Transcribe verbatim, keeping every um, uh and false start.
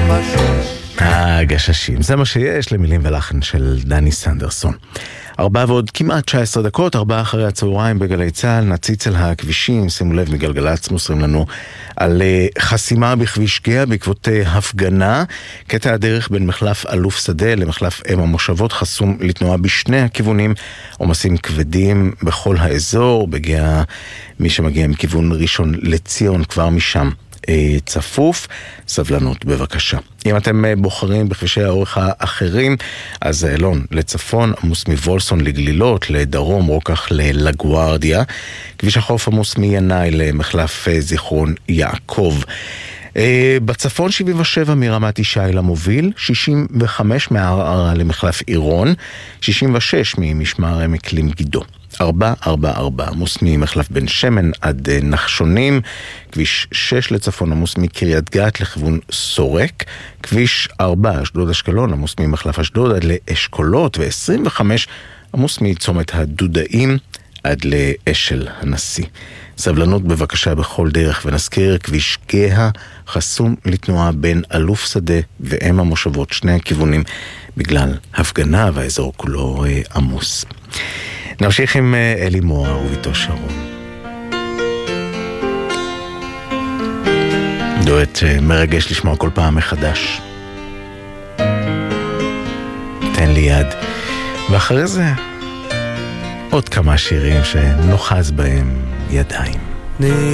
הגששים, זה מה שיש, למילים ולחן של דני סנדרסון. ארבע ועוד כמעט תשע עשרה דקות, ארבע אחרי הצהריים בגלי צהל, נציץ על הכבישים, שימו לב מגלגלץ מוסרים לנו על חסימה בכביש גאה בעקבות הפגנה, קטע הדרך בין מחלף אלוף שדה למחלף אם המושבות חסום לתנועה בשני הכיוונים, עומסים כבדים בכל האזור, בגאה מי שמגיע מכיוון ראשון לציון כבר משם צפוף, סבלנות בבקשה. אם אתם בוחרים בכבישי האורך האחרים, אז אלון לצפון, עמוס מבולסון לגלילות, לדרום רוקח ללגוארדיה, כביש החוף עמוס מינאי למחלף זיכרון יעקב. בצפון שבעים ושבע מרמת ישי למוביל, שישים וחמש מהערערה למחלף עירון, שישים ושש ממשמר עמק למגידו. ארבע ארבע ארבע עמוס ממחלף בן שמן עד נחשונים, כביש שש לצפון עמוס מקריית גת לכיוון סורק, כביש ארבע אשדוד אשקלון עמוס ממחלף אשדוד עד לאשכולות, ו-עשרים וחמש עמוס מצומת הדודאים עד לאשל הנשיא. סבלנות בבקשה בכל דרך, ונזכיר כביש גאה חסום לתנועה בין אלוף שדה ואם המושבות, שני הכיוונים בגלל הפגנה והאזור כולו עמוס. נמשיך עם אלי מוהר וביתו שרון. דואט מרגש לשמוע כל פעם מחדש. תן לי יד. ואחרי זה עוד כמה שירים שנוחז בהם ידיים.